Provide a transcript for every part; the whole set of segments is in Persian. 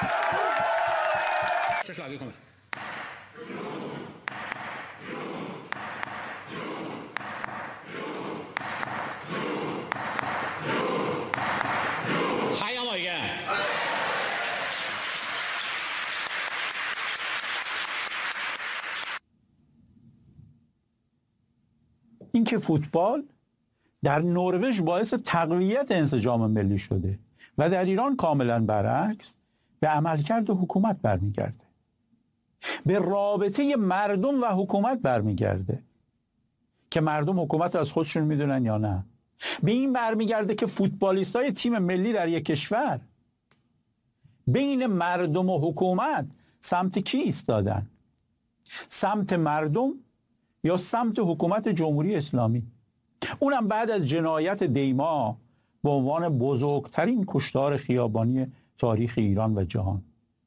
این که فوتبال در نروژ باعث تقویت انسجام ملی شده و در ایران کاملا برعکس به عملکرد حکومت برمیگرده، به رابطه مردم و حکومت برمیگرده که مردم حکومت از خودشون میدونن یا نه. به این برمیگرده که فوتبالیستای تیم ملی در یک کشور بین مردم و حکومت سمت کی ایستادن؟ سمت مردم یا سمت حکومت جمهوری اسلامی؟ اونم بعد از جنایت دیما به عنوان بزرگترین کشتار خیابانی تاریخ ایران و جهان.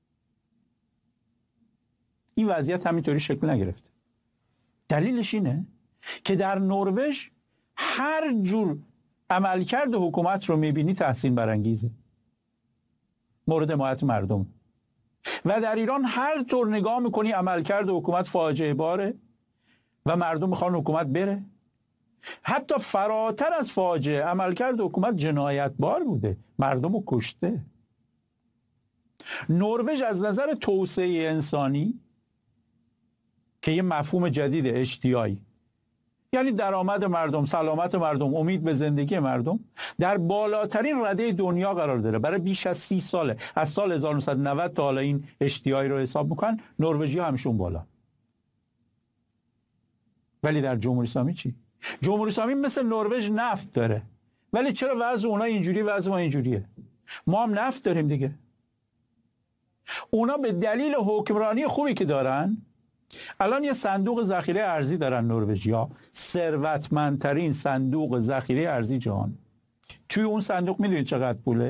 این وضعیت همینطوری شکل نگرفته. دلیلش اینه که در نروژ هر جور عملکرد حکومت رو میبینی تحسین برانگیزه، مورد حمایت مردم. و در ایران هر طور نگاه میکنی عملکرد حکومت فاجعه باره و مردم میخوان حکومت بره. حتی فراتر از فاجعه، عملکرد حکومت جنایتبار بوده، مردم رو کشته. نروژ از نظر توسعه انسانی که یه مفهوم جدید اشتیاقی، یعنی درآمد مردم، سلامت مردم، امید به زندگی مردم، در بالاترین رده دنیا قرار داره. برای بیش از 30 ساله، از سال 1990 تا حالا این اشتیاقی رو حساب میکنن، نروژی همیشون بالا. ولی در جمهوری اسلامی چی؟ جمهوری اسلامی مثل نروژ نفت داره، ولی چرا وضع اونا اینجوری، وضع ما اینجوریه؟ ما هم نفت داریم دیگه. اونا به دلیل حکمرانی خوبی که دارن، الان یه صندوق ذخیره ارزی دارن نروژیا، ثروتمندترین صندوق ذخیره ارزی جهان. توی اون صندوق میدونید چقدر پوله؟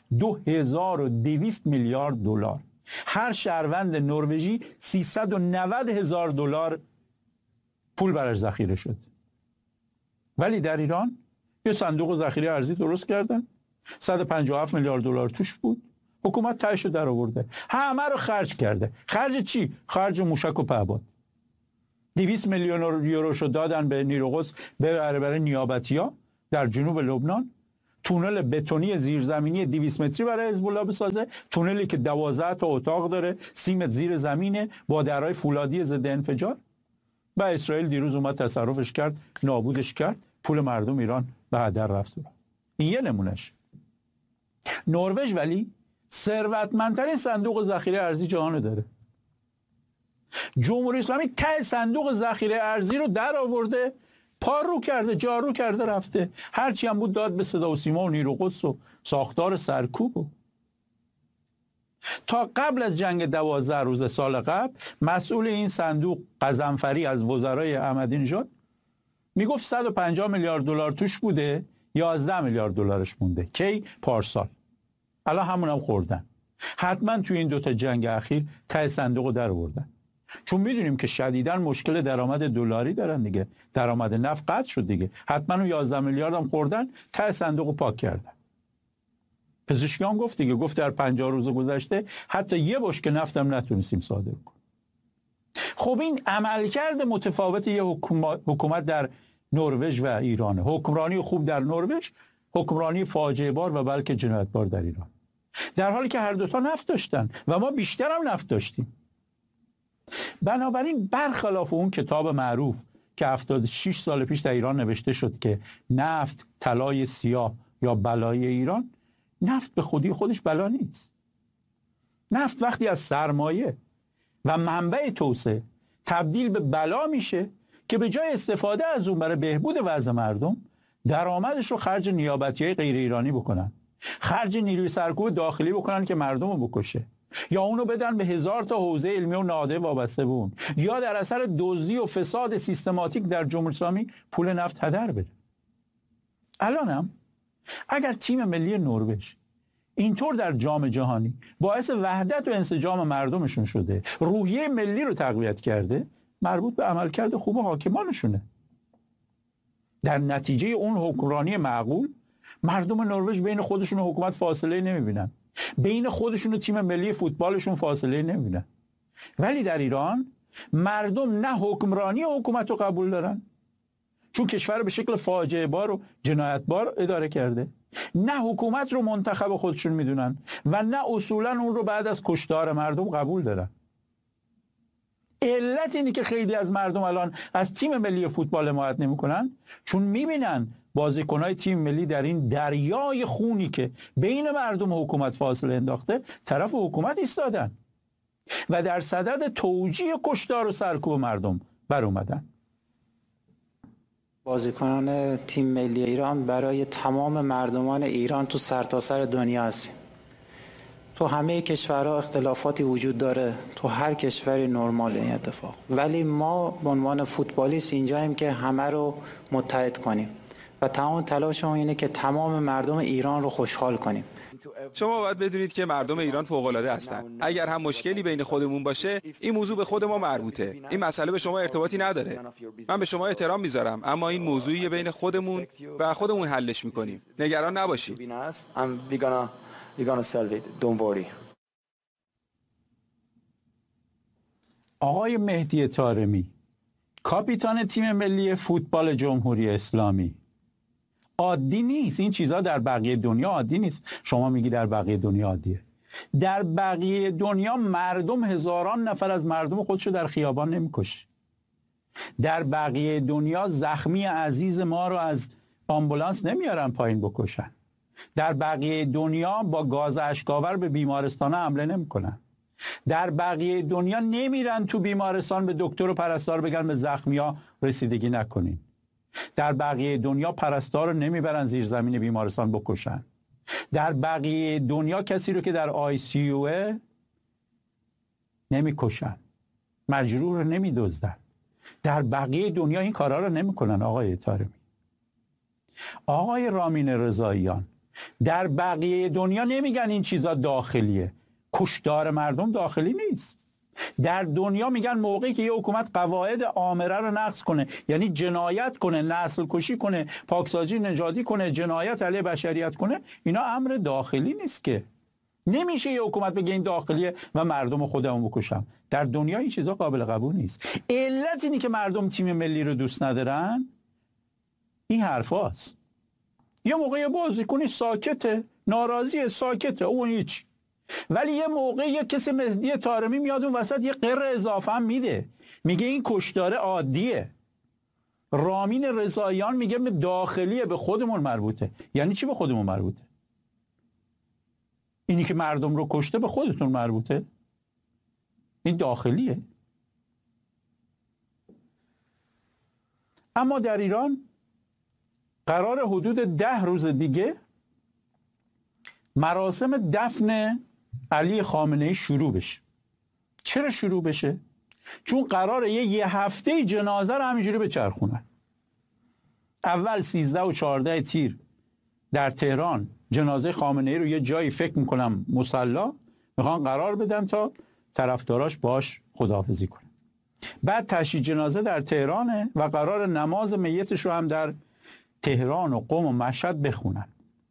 2200 میلیارد دلار. هر شهروند نروژی 390,000 دلار پول براش ذخیره شد. ولی در ایران یه صندوق ذخیره ارزی درست کردن، 157 میلیارد دلار توش بود، حکومت تهش رو در آورده، همه رو خرج کرده. خرج چی؟ خرج موشک و پهپاد. 200 میلیون یوروشو دادن به نیرو قدس برای نیابتی‌ها در جنوب لبنان، تونل بتونی زیرزمینی 200 متری برای حزب الله بسازه، تونلی که 12 تا اتاق داره، 30 متر زیر زمینه، با درهای فولادی ضد انفجار. و اسرائیل دیروز اومد تصرفش کرد، نابودش کرد، پول مردم ایران به هدر رفت. این یه نمونهش. نروژ ولی ثروتمندترین صندوق ذخیره ارزی جهان داره. جمهوری اسلامی ته صندوق ذخیره ارزی رو در آورده، پارو کرده، جارو کرده، رفته. هرچی هم بود داد به صدا و سیما و نیرو قدس و ساختار سرکوب. تا قبل از جنگ 12 روز سال قبل مسئول این صندوق غضنفری از وزرای احمدی نژاد میگفت 150 میلیارد دلار توش بوده، 11 میلیارد دلارش مونده. کی؟ پارسال. الان همون هم خوردن. حتما توی این دوتا جنگ اخیر ته صندوق رو در آوردن، چون میدونیم که شدیداً مشکل درآمد دلاری دارن دیگه، درآمد نفت قطع شد دیگه. حتما اون 11 میلیارد هم خوردن، ته صندوق رو پاک کردن. پزشکی هم گفت دیگه، گفت در 50 روز گذشته حتی یه بشکه نفت هم نتونستیم صادر کنیم. خب این عملکرد متفاوت یه حکومت در نروژ و ایرانه. حکمرانی خوب در نروژ، حکمرانی فاجعه بار و بلکه جنایتبار در ایران. در حالی که هر دوتا نفت داشتن و ما بیشتر هم نفت داشتیم. بنابراین برخلاف اون کتاب معروف که 76 سال پیش در ایران نوشته شد که نفت طلای سیاه یا بلای ایران، نفت به خودی خودش بلا نیست. نفت وقتی از سرمایه و منبع توسعه تبدیل به بلا میشه که به جای استفاده از اون برای بهبود وضع مردم، درآمدش رو خرج نیابتی‌های غیر ایرانی بکنن، خرج نیروی سرکوب داخلی بکنن که مردم رو بکشه، یا اونو بدن به 1000 تا حوزه علمی و نهاده وابسته به اون، یا در اثر دزدی و فساد سیستماتیک در جمهوری اسلامی پول نفت هدر بده. الانم اگر تیم ملی نروژ اینطور در جام جهانی باعث وحدت و انسجام مردمشون شده، روحیه ملی رو تقویت کرده، مربوط به عملکرد خوب حاکمانشونه. در نتیجه اون حکمرانی معقول، مردم نروژ بین خودشون و حکومت فاصله نمیبینن. بین خودشون و تیم ملی فوتبالشون فاصله نمیبینن. ولی در ایران مردم نه حکمرانی حکومت رو قبول دارن، چون کشور رو به شکل فاجعه بار و جنایت بار اداره کرده، نه حکومت رو منتخب خودشون میدونن و نه اصولا اون رو بعد از کشتار مردم قبول دارن. علت اینه که خیلی از مردم الان از تیم ملی فوتبال حمایت نمیکنن، چون میبینن بازیکنای تیم ملی در این دریای خونی که بین مردم و حکومت فاصله انداخته طرف حکومت ایستادن و در صدد توجیه کشتار و سرکوب مردم بر اومدن. بازیکنان تیم ملی ایران برای تمام مردمان ایران تو سرتاسر دنیا هستیم. تو همه کشورها اختلافاتی وجود داره، تو هر کشوری نرمال این اتفاق، ولی ما به عنوان فوتبالیست اینجاییم که همه رو متحد کنیم و تمام تلاشمون اینه که تمام مردم ایران رو خوشحال کنیم. شما باید بدونید که مردم ایران فوق‌العاده هستن. اگر هم مشکلی بین خودمون باشه، این موضوع به خود ما مربوطه. این مسئله به شما ارتباطی نداره. من به شما احترام میذارم، اما این موضوعی بین خودمون و خودمون حلش میکنیم. نگران نباشید. آقای مهدی طارمی، کاپیتان تیم ملی فوتبال جمهوری اسلامی، عادی نیست. این چیزها در بقیه دنیا عادی نیست. شما میگی در بقیه دنیا عادیه. در بقیه دنیا مردم هزاران نفر از مردم خودشو در خیابان نمیکشه. در بقیه دنیا زخمی عزیز ما رو از آمبولانس نمیارن پایین بکشن. در بقیه دنیا با گاز اشک‌آور به بیمارستان حمله نمیکنن. در بقیه دنیا نمیرن تو بیمارستان به دکتر و پرستار بگن به زخمی‌ها رسیدگی نکنین. در بقیه دنیا پرستار رو نمیبرن زیر زمین بیمارستان بکشن. در بقیه دنیا کسی رو که در ICU نمیکشن، مجروح رو نمیدزدن. در بقیه دنیا این کارا رو نمیکنن. آقای طارمی، آقای رامین رضاییان، در بقیه دنیا نمیگن این چیزا داخلیه. کشتار مردم داخلی نیست. در دنیا میگن موقعی که یه حکومت قواعد آمره رو نقض کنه، یعنی جنایت کنه، نسل کشی کنه، پاکسازی نژادی کنه، جنایت علیه بشریت کنه، اینا امر داخلی نیست که. نمیشه یه حکومت بگه این داخلیه و مردم خودمون بکشم. در دنیا این چیزا قابل قبول نیست. علت اینی که مردم تیم ملی رو دوست ندارن این حرفاست. یه موقع بازیکنی ساکته، ناراضیه، ساکته، اون هیچ. ولی یه موقع یه کسی مهدی طارمی میاد اون وسط یه قر اضافه هم میده، میگه این کشتار عادیه. رامین رضاییان میگه داخلیه، به خودمون مربوطه. یعنی چی به خودمون مربوطه؟ اینی که مردم رو کشته به خودتون مربوطه؟ این داخلیه. اما در ایران قرار حدود 10 روز دیگه مراسم دفن علی خامنه‌ای شروع بشه. چرا شروع بشه؟ چون قراره یه هفته جنازه رو همینجوری بچرخونن. اول 13 و 14 تیر در تهران جنازه خامنه‌ای رو یه جایی فکر میکنم مصلا میخوان قرار بدن تا طرفداراش باش خداحافظی کنن. بعد تشییع جنازه در تهرانه و قرار نماز میتش رو هم در تهران و قم و مشهد بخونن.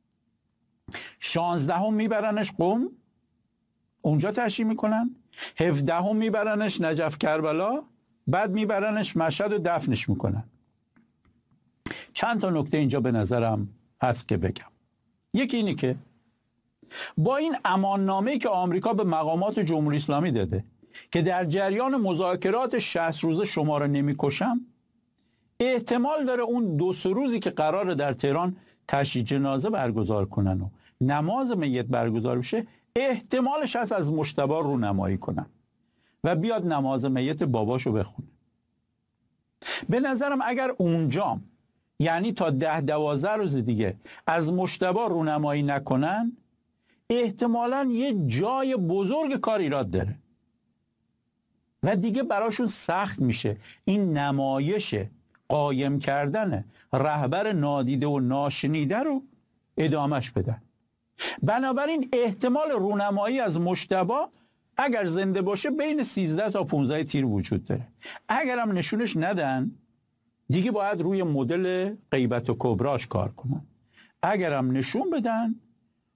16 میبرنش قم، اونجا تشییع میکنن. 17 میبرنش نجف کربلا، بعد میبرنش مشهد و دفنش میکنن. چند تا نکته اینجا به نظرم هست که بگم. یکی اینی که با این اماننامه‌ای که آمریکا به مقامات جمهوری اسلامی داده که در جریان مذاکرات 60 روزه شما رو نمیکشم، احتمال داره اون 2-3 روزی که قراره در تهران تشییع جنازه برگزار کنن و نماز میت برگزار بشه، احتمالش هست از مجتبی رونمایی کنن و بیاد نماز میت باباشو بخونه. به نظرم اگر اونجا، یعنی تا 10-12 روز دیگه، از مجتبی رونمایی نکنن، احتمالاً یه جای بزرگ کار ایراد داره و دیگه براشون سخت میشه این نمایش قایم کردن رهبر نادیده و ناشنیده رو ادامش بدن. بنابراین احتمال رونمایی از مجتبی اگر زنده باشه بین 13 تا 15 تیر وجود داره. اگر هم نشونش ندن دیگه باید روی مدل غیبت و کبراش کار کنن. اگر هم نشون بدن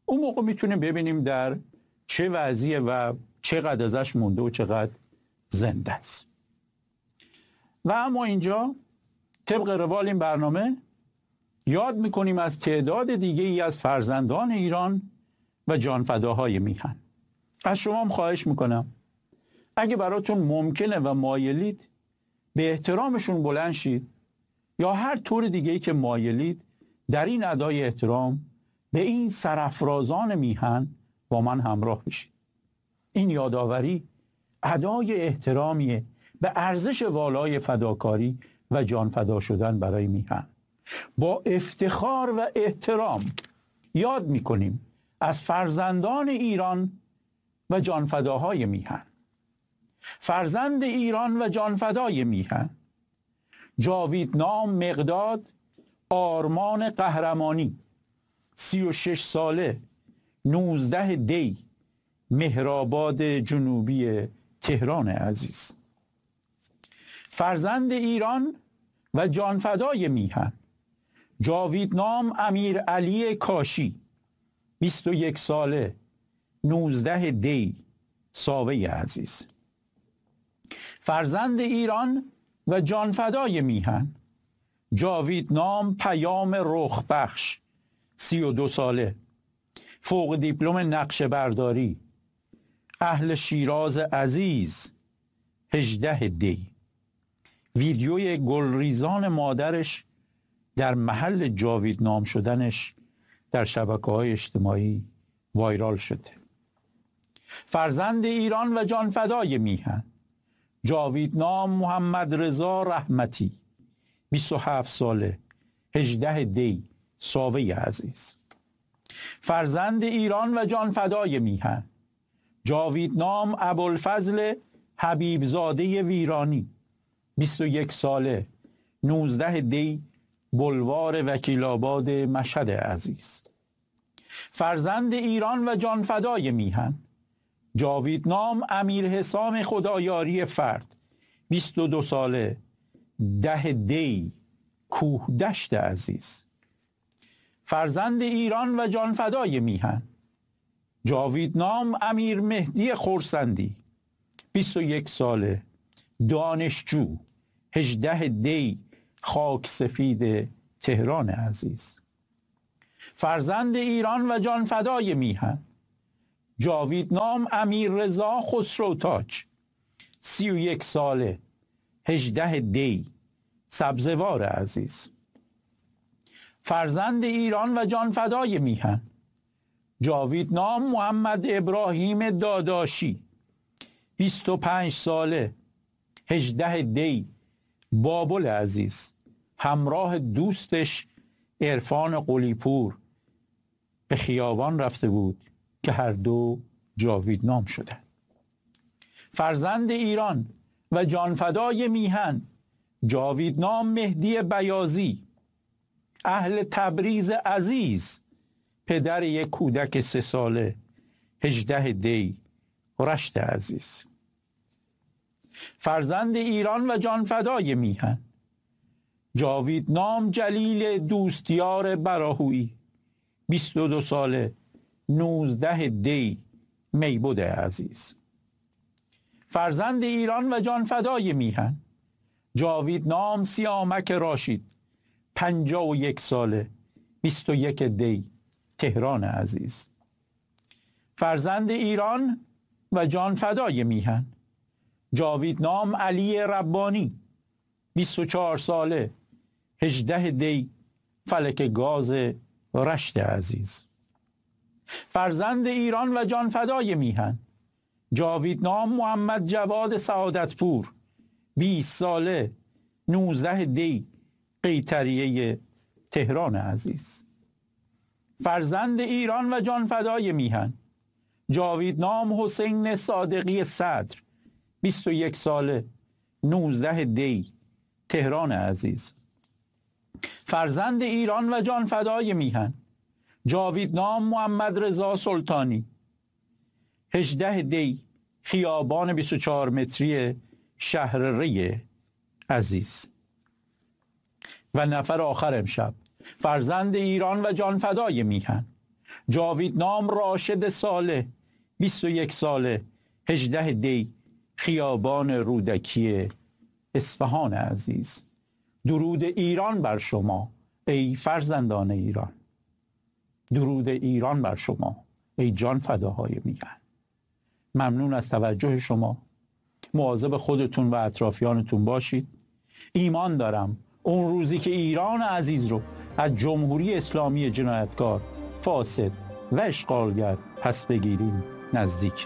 اون موقع میتونیم ببینیم در چه وضعیه و چقدر ازش مونده و چقدر زنده است. و اما اینجا طبق روال این برنامه یاد میکنیم از تعداد دیگه ای از فرزندان ایران و جانفداهای میهن. از شما هم خواهش میکنم اگه براتون ممکنه و مایلید به احترامشون بلند شید یا هر طور دیگه‌ای که مایلید در این ادای احترام به این سرافرازان میهن با من همراه بشید. این یادآوری ادای احترامیه به ارزش والای فداکاری و جان فدا شدن برای میهن. با افتخار و احترام یاد میکنیم از فرزندان ایران و جانفداهای میهن. فرزند ایران و جانفدای میهن: جاوید نام مقداد آرمان قهرمانی، 36 ساله، 19 دی، مهرآباد جنوبی تهران عزیز. فرزند ایران و جانفدای میهن: جاوید نام امیر علی کاشی، 21 ساله، 19 دی، ساوه عزیز. فرزند ایران و جانفدای میهن: جاوید نام پیام رخبخش، 32 ساله، فوق دیپلم نقشه برداری، اهل شیراز عزیز، 18 دی. ویدیوی گلریزان مادرش در محل جاوید نام شدنش در شبکه‌های اجتماعی وایرال شده. فرزند ایران و جانفدای میهن: جاوید نام محمد رضا رحمتی، 27 ساله، 18 دی، ساوه عزیز. فرزند ایران و جانفدای میهن: جاوید نام ابوالفضل حبیبزاده ویرانی، 21 ساله، 19 دی، بلوار وکیل آباد مشهد عزیز. فرزند ایران و جانفدای میهن: جاوید نام امیر حسام خدایاری فرد، 22 ساله، 10 دی، کوهدشت عزیز. فرزند ایران و جانفدای میهن: جاوید نام امیر مهدی خورسندی، 21 ساله، دانشجو، 18 دی، خاک سفید تهران عزیز. فرزند ایران و جانفدای میهن: جاوید نام امیر رضا خسروتاج، 31 ساله، 18 دی، سبزوار عزیز. فرزند ایران و جانفدای میهن: جاوید نام محمد ابراهیم داداشی، 25 ساله، 18 دی، بابل عزیز. همراه دوستش عرفان قلیپور به خیابان رفته بود که هر دو جاوید نام شدند. فرزند ایران و جانفدای میهن: جاوید نام مهدی بیازی، اهل تبریز عزیز، پدر یک کودک 3 ساله، 18 دی، رشت عزیز. فرزند ایران و جانفدای میهن: جاوید نام جلیل دوستیار براهویی، 22 ساله، 19 دی، میبود عزیز. فرزند ایران و جانفدای میهن: جاوید نام سیامک راشید، 51 ساله، 21 دی، تهران عزیز. فرزند ایران و جانفدای میهن: جاوید نام علی ربانی، 24 ساله، 18 دی، فلک گاز رشت عزیز. فرزند ایران و جانفدای میهن: جاوید نام محمد جواد سعادتپور، 20 ساله، 19 دی، قیطریه تهران عزیز. فرزند ایران و جانفدای میهن: جاوید نام حسین صادقی صدر، 21 ساله، 19 دی، تهران عزیز. فرزند ایران و جانفدای میهن: جاوید نام محمد رضا سلطانی، 18 دی، خیابان 24 متری شهر ری عزیز. و نفر آخر امشب: فرزند ایران و جانفدای میهن: جاوید نام راشد ساله 21 ساله 18 دی خیابان رودکی اصفهان عزیز. درود ایران بر شما ای فرزندان ایران، درود ایران بر شما ای جان فداهای میگن. ممنون از توجه شما. مواظب خودتون و اطرافیانتون باشید. ایمان دارم اون روزی که ایران عزیز رو از جمهوری اسلامی جنایتکار، فاسد و اشغالگر پس بگیریم نزدیک.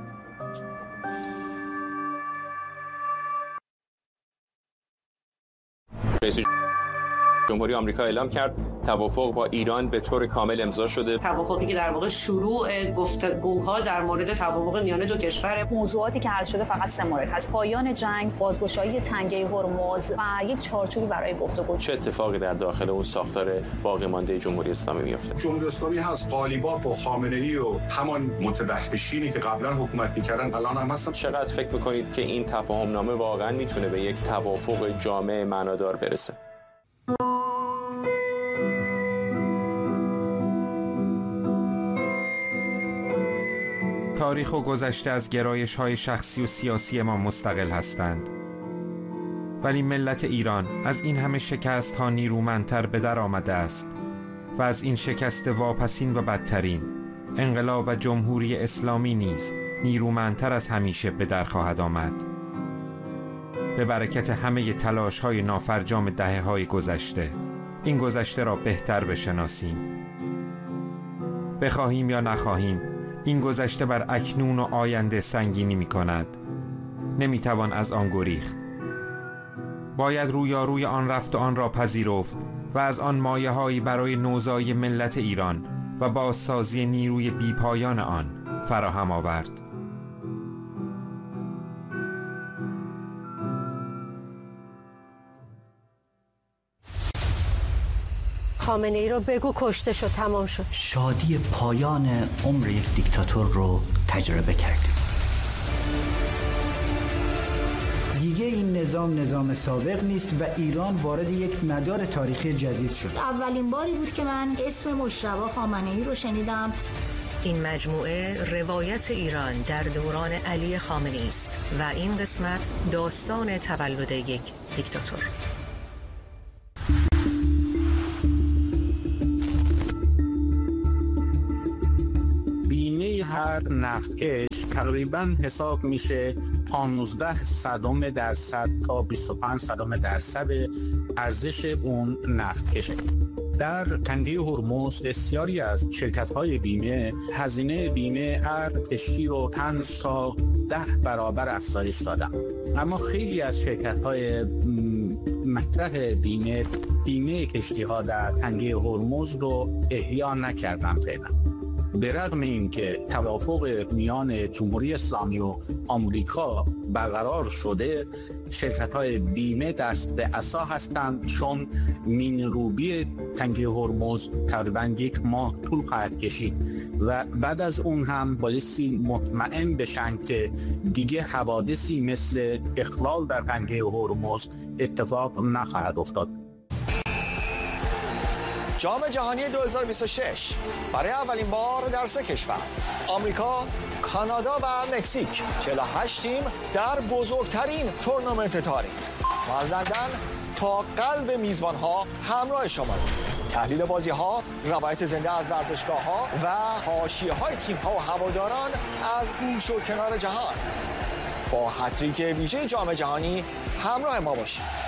رئیس جمهوری آمریکا اعلام کرد توافق با ایران به طور کامل امضا شده. توافقی که در واقع شروع گفتگوها در مورد توافق میان دو کشور. موضوعاتی که حل شده فقط 3 مورد هست: پایان جنگ، بازگشایی تنگه هرمز و یک چارچوبی برای گفتگو. چه اتفاقی در داخل اون ساختار باقی مانده جمهوری اسلامی میفته؟ جمهوری اسلامی هست، قالیباف و خامنه‌ای و همان متوحشینی که قبلا حکومت می‌کردن الان هم هستن. چقدر فکر می‌کنید که این تفاهم نامه واقعا میتونه به یک توافق جامع معنادار برسه؟ تاریخ و گذشته از گرایش‌های شخصی و سیاسی ما مستقل هستند، ولی ملت ایران از این همه شکست‌ها نیرومندتر به در آمده است و از این شکست واپسین و بدترین، انقلاب و جمهوری اسلامی نیز نیرومندتر از همیشه به در خواهد آمد. به برکت همه تلاش‌های نافرجام دهه‌های گذشته، این گذشته را بهتر بشناسیم. بخواهیم یا نخواهیم، این گذشته بر اکنون و آینده سنگینی می کند. نمی توان از آن گریخت. باید رویاروی آن رفت و آن را پذیرفت و از آن مایه‌هایی برای نوزایی ملت ایران و بازسازی نیروی بیپایان آن فراهم آورد. خامنه‌ای رو بگو کشته شد، تمام شد. شادی پایان عمر یک دیکتاتور رو تجربه کردیم. دیگه این نظام سابق نیست و ایران وارد یک مدار تاریخی جدید شد. اولین باری بود که من اسم مجتبی خامنه‌ای رو شنیدم. این مجموعه روایت ایران در دوران علی خامنه‌ای است و این قسمت داستان تولد یک دیکتاتور. هر نفتکش تقریباً حساب میشه 15% تا 25% ارزش اون نفتکشه. در تنگه هرمز بسیاری از شرکت‌های بیمه هزینه بیمه هر کشتی رو 5 تا 10 برابر افزایش دادن، اما خیلی از شرکت‌های مطرح بیمه کشتی‌ها در تنگه هرمز رو احیا نکردن فعلا. به رغم این که توافق میان جمهوری اسلامی و آمریکا برقرار شده، شرکت‌های بیمه دست به عصا هستند، چون مین‌روبی تنگه هرمز تقریباً 1 ماه طول خواهد کشید و بعد از اون هم بایستی مطمئن بشن که دیگه حوادثی مثل اخلال در تنگه هرمز اتفاق نخواهد افتاد. جام جهانی 2026 برای اولین بار در 3 کشور، آمریکا، کانادا و مکزیک، 48 تیم در بزرگترین تورنمنت تاریخ. ما از لندن تا قلب میزبانها همراه شما. تحلیل بازی‌ها، روایت زنده از ورزشگاه‌ها و حاشیه‌های تیم‌ها و هواداران از گوش و کنار جهان. با هتریک ویژه جام جهانی همراه ما باشید.